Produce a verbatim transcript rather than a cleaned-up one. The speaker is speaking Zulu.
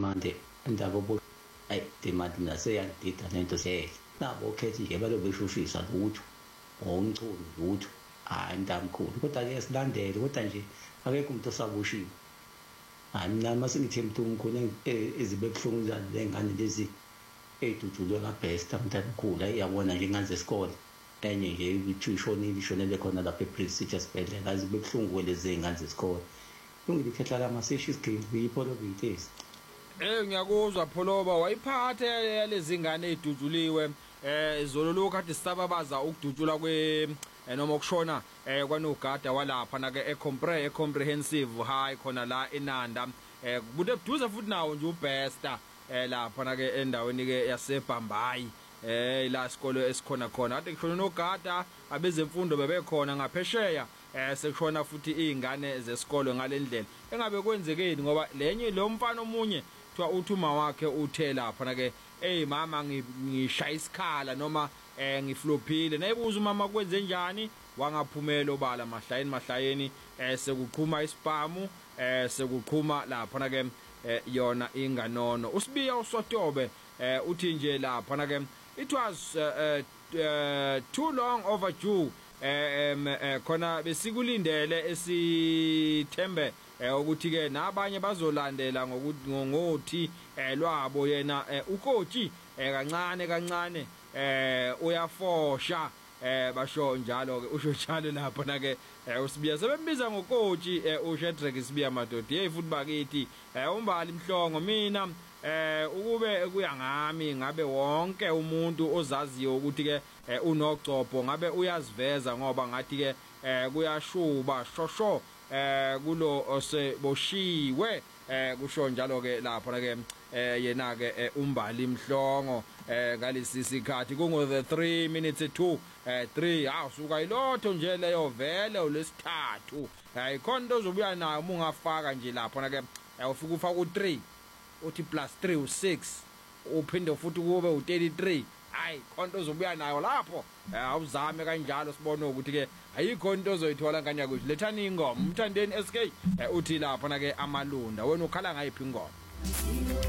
demand indaba obo ay demand naseyandida lento seyehla nabo okhethi nje balo beshushisa lutho ngomculo lutho hayi mntamkhulu kodwa ke silandele kodwa nje akekho umuntu osabushiwe. Hayi mina masengithi mntumkhulu ezibe buhlungu lengane lezi ey'dutshulwe kabhesta mntamkhulu iyabona nje ingane zesikole enye nje ithi ishonile ishonele khona lapha ePrince esibhedlela azibe buhlungu lezi ey'ngane zesikole. Ungilikhehla la masisho isigqili yipholo biyitezi. Eh ngiyakuzwa Pholoba wayiphathe yalezi ngane ezidutshuliwe eh izolo lokho kade sisababaza ukudutshula kwe noma ukushona eh kwanogada walapha na ke ecompre ecomprehensive high khona la eNanda eh kubude buduze futhi nawo nje uBesta eh lapha na ke endaweni ke yaseBhambayi eh la isikole esikhona khona kade kushona nogada abezemfundo bebekhona ngaphesheya eh sekushona futhi izingane zesikole ngalendlela engabe kwenzekeni ngoba lenye lo mfana omunye kuthiwa uthuma wakhe uthe lapha na ke hey mama ngishaya isikhala noma eh ngiflophile nayibuza umama kwenze njani wangaphumela obala mahlayeni mahlayeni eh sekuqhuma ispamu eh sekuqhuma lapha na ke yona inganono usibiya usotobe eh uthi nje lapha na ke it was uh, uh, too long overdue eh khona besikulindele esithembe ukuthi ke nabanye bazolandela ngokuthi ngothi lwabo yena uKoji kancane kancane eh uyafosha eh basho njalo ke usho njalo lapha na ke usibiya sebembiza ngoKoji uShedrack Sibiya Madodi hey futhi bakithi umbali Mhlongo mina eh ukube kuya ngami ngabe wonke umuntu ozaziyo ukuthi ke unogcopho ngabe uyaziveza ngoba ngathi ke kuyashuba shosho eh kulo oseboshiwe eh kusho njalo ke lapha na ke yena ke umbali Mhlongo eh ngalesi sikhathi kungo the three minutes to eh three awusuka ilotho nje leyo vele olesithathu ayikhonto ozobuya nayo ungafaka nje lapha na ke ufika ufaka u three uthi plus three u six uphinde futhi kube u thirty-three hayi khonto ozobuya nayo lapho awuzame kanjalo sibone ukuthi ke ayikho into ozoyithola kanya kuthi lethani ingoma umthandeni S K uthi lapha na ke amalunda wena ukhala ngayiphi ingoma.